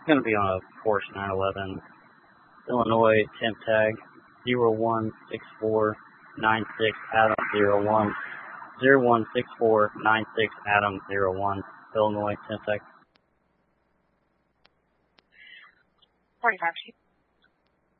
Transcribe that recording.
It's going to be on a Porsche 911. Illinois temp tag 016496 Adam 01 016496 Adam 01. Illinois temp tag. 45